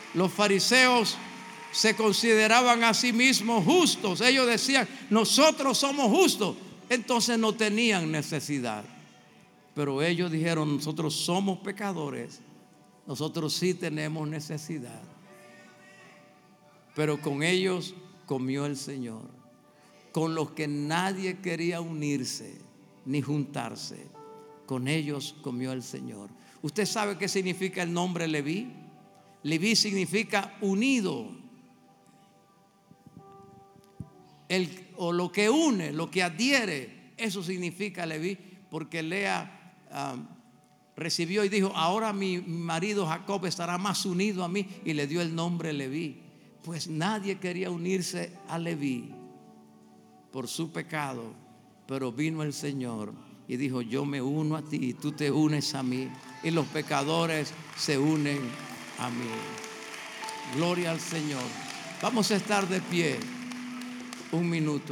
Los fariseos se consideraban a sí mismos justos. Ellos decían: nosotros somos justos. Entonces no tenían necesidad. Pero ellos dijeron: nosotros somos pecadores, nosotros sí tenemos necesidad. Pero con ellos comió el Señor, con los que nadie quería unirse ni juntarse. Con ellos comió el Señor. ¿Usted sabe qué significa el nombre Leví? Leví significa unido. O lo que une, lo que adhiere, eso significa Leví. Porque Lea recibió y dijo: ahora mi marido Jacob estará más unido a mí, y le dio el nombre Leví. Pues nadie quería unirse a Leví por su pecado, pero vino el Señor y dijo: yo me uno a ti y tú te unes a mí, y los pecadores se unen a mí. Gloria al Señor. Vamos a estar de pie un minuto,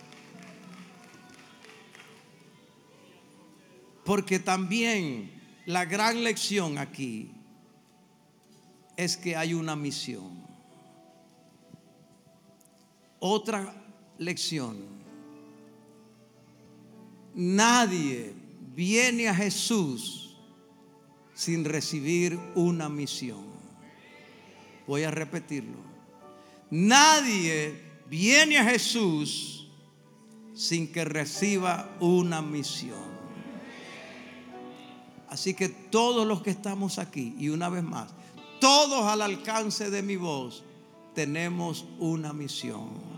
porque también la gran lección aquí es que hay una misión. Otra lección: nadie viene a Jesús sin recibir una misión. Voy a repetirlo. Nadie viene a Jesús sin que reciba una misión. Así que todos los que estamos aquí, y una vez más, todos al alcance de mi voz, tenemos una misión.